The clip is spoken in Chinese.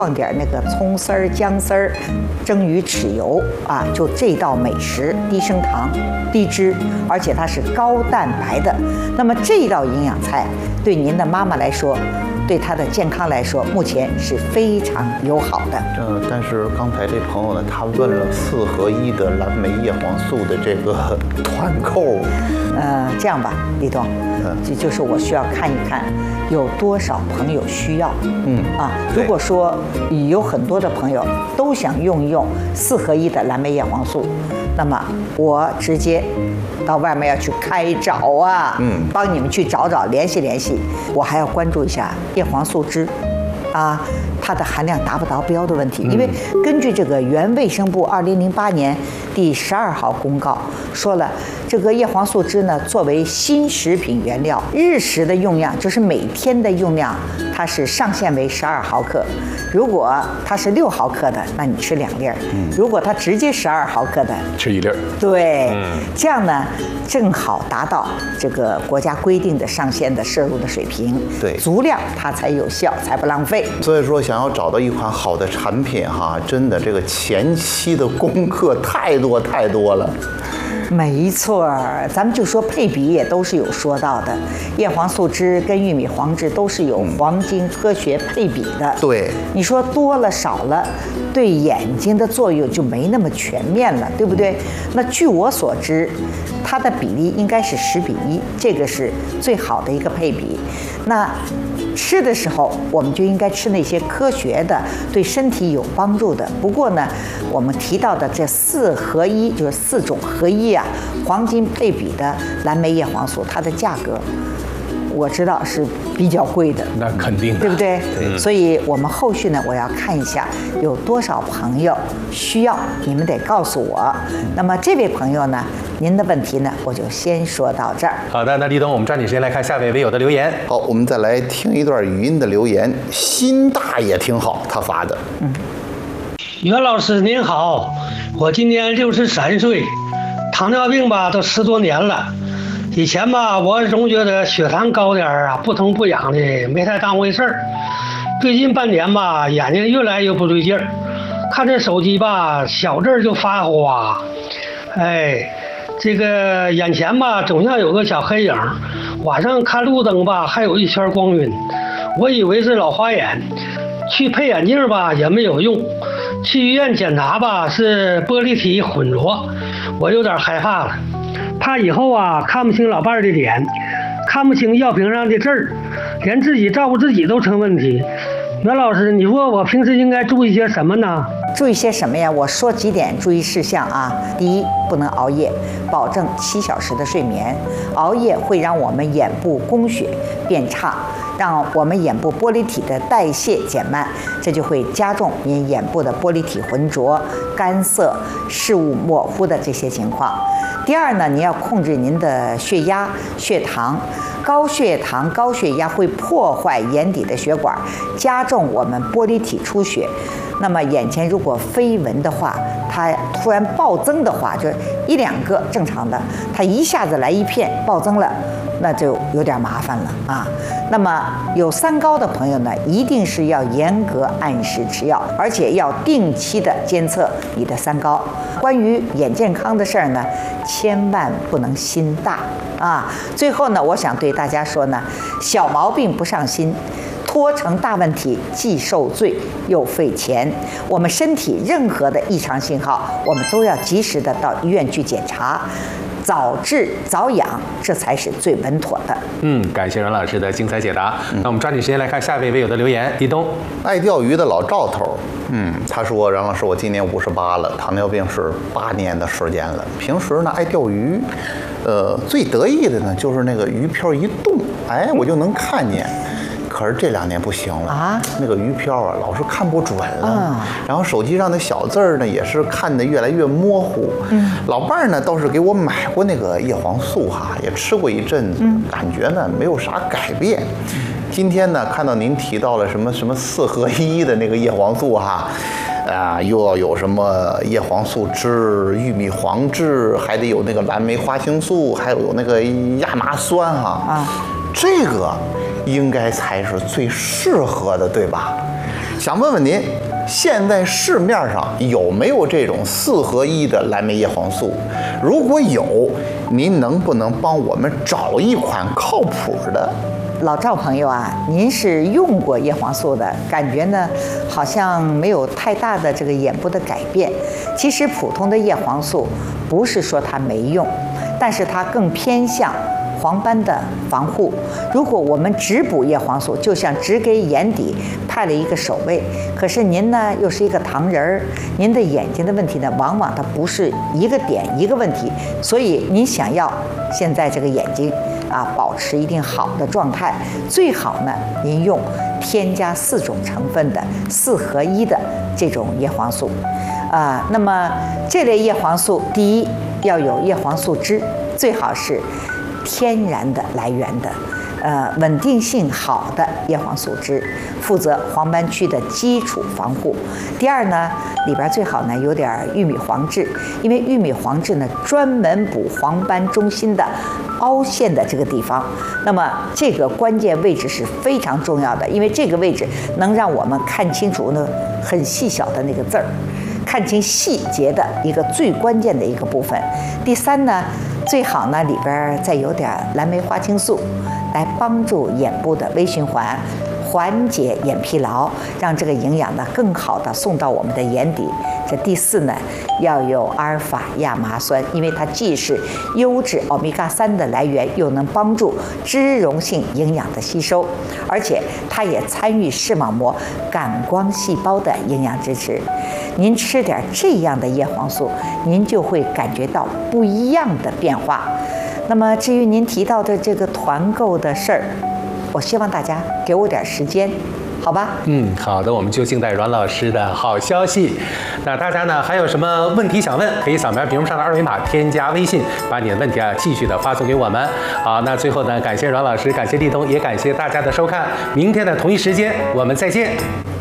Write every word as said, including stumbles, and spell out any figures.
放点那个葱丝儿、姜丝儿，蒸鱼豉油啊，就这道美食，低升糖、低脂，而且它是高蛋白的。那么这道营养菜对您的妈妈来说，对她的健康来说，目前是非常友好的。 呃，但是刚才这朋友呢，他问了四合一的蓝莓叶黄素的这个团购。 呃，这样吧，立冬，这就是我需要看一看有多少朋友需要。嗯啊，如果说有很多的朋友都想用一用四合一的蓝莓叶黄素，那么我直接到外面要去开找啊，嗯，帮你们去找找，联系联系。我还要关注一下叶黄素汁，啊，它的含量达不达标的问题。因为根据这个原卫生部二零零八年第十二号公告说了，这个叶黄素汁呢，作为新食品原料，日食的用量就是每天的用量，它是上限为十二毫克。如果它是六毫克的，那你吃两粒儿；如果它直接十二毫克的， 吃一粒儿。 对，嗯，这样呢，正好达到这个国家规定的上限的摄入的水平。 对， 足量它才有效，才不浪费。 所以说，想要找到一款好的产品哈，真的这个前期的功课太多太多了。 没错，咱们就说配比也都是有说到的，叶黄素汁跟玉米黄质都是有黄金科学配比的。 对， 你说多了少了，对眼睛的作用就没那么全面了，对不对？那据我所知，它的比例应该是十比一，这个是最好的一个配比。那吃的时候，我们就应该吃那些科学的、对身体有帮助的。不过呢，我们提到的这四合一，就是四种合一啊，黄金配比的蓝莓叶黄素，它的价格我知道是比较贵的。 那肯定的， 对不对？嗯。所以我们后续呢，我要看一下有多少朋友需要，你们得告诉我。那么这位朋友呢，您的问题呢，我就先说到这儿。 好的，那立冬，我们抓紧时间来看下位微友的留言。 好，我们再来听一段语音的留言。心大也挺好，他发的。嗯， 袁老师您好，我今年六十三岁，糖尿病吧都十多年了。以前吧，我总觉得血糖高点儿啊，不疼不痒的，没太当回事儿。最近半年吧，眼睛越来越不对劲儿，看这手机吧，小字儿就发花。哎，这个眼前吧，总像有个小黑影，晚上看路灯吧，还有一圈光晕。我以为是老花眼，去配眼镜吧也没有用，去医院检查吧是玻璃体混浊，我有点害怕了。怕以后啊看不清老伴儿的脸，看不清药瓶上的字儿，连自己照顾自己都成问题。袁老师，你说我平时应该注意些什么呢？ 注意些什么呀？我说几点注意事项啊。第一，不能熬夜，保证七小时的睡眠。熬夜会让我们眼部供血变差，让我们眼部玻璃体的代谢减慢，这就会加重您眼部的玻璃体浑浊、干涩、视物模糊的这些情况。第二呢，你要控制您的血压、血糖。高血糖、高血压会破坏眼底的血管，加重我们玻璃体出血。那么眼前如果飞蚊的话，它突然暴增的话，就是一两个正常的，它一下子来一片暴增了，那就有点麻烦了啊。那么有三高的朋友呢，一定是要严格按时吃药，而且要定期的监测你的三高。关于眼健康的事儿呢，千万不能心大啊。最后呢，我想对大家说呢，小毛病不上心，拖成大问题，既受罪又费钱。我们身体任何的异常信号，我们都要及时的到医院去检查。早治早养，这才是最稳妥的。 嗯，感谢阮老师的精彩解答。嗯、那我们抓紧时间来看下一位微友的留言。立冬， 爱钓鱼的老赵头，嗯，他说：“阮老师，我今年五十八了，糖尿病是八年的时间了。平时呢爱钓鱼，呃，最得意的呢就是那个鱼漂一动，哎，我就能看见。”可是这两年不行了啊，那个鱼漂啊，老是看不准了。啊、然后手机上的小字儿呢，也是看得越来越模糊。嗯，老伴儿呢倒是给我买过那个叶黄素哈，也吃过一阵子，嗯、感觉呢没有啥改变。今天呢看到您提到了什么什么四合一的那个叶黄素哈，啊，又要有什么叶黄素汁、玉米黄质，还得有那个蓝莓花青素，还有有那个亚麻酸哈。啊，这个应该才是最适合的，对吧？ 想问问您，现在市面上有没有这种四合一的蓝莓叶黄素？如果有，您能不能帮我们找一款靠谱的？ 老赵朋友啊，您是用过叶黄素的，感觉呢好像没有太大的这个眼部的改变。其实普通的叶黄素不是说它没用，但是它更偏向黄斑的防护。如果我们只补叶黄素，就像只给眼底派了一个守卫，可是您呢又是一个糖人儿，您的眼睛的问题呢，往往它不是一个点一个问题，所以您想要现在这个眼睛啊保持一定好的状态，最好呢您用添加四种成分的四合一的这种叶黄素。啊，那么这类叶黄素，第一要有叶黄素汁，最好是天然的来源的，呃，稳定性好的叶黄素汁，负责黄斑区的基础防护。第二呢，里边最好呢有点玉米黄质，因为玉米黄质呢专门补黄斑中心的凹陷的这个地方。那么这个关键位置是非常重要的，因为这个位置能让我们看清楚呢很细小的那个字儿，看清细节的一个最关键的一个部分。第三呢，最好呢里边再有点蓝莓花青素，来帮助眼部的微循环，缓解眼疲劳，让这个营养呢更好的送到我们的眼底。这第四呢，要有阿尔法亚麻酸，因为它既是优质欧米伽三的来源，又能帮助脂溶性营养的吸收，而且它也参与视网膜感光细胞的营养支持。您吃点这样的叶黄素，您就会感觉到不一样的变化。那么至于您提到的这个团购的事儿，我希望大家给我点时间，好吧？ 嗯，好的，我们就静待阮老师的好消息。那大家呢还有什么问题想问，可以扫描屏幕上的二维码添加微信，把你的问题啊继续的发送给我们。好，那最后呢，感谢阮老师，感谢立冬，也感谢大家的收看。明天的同一时间我们再见。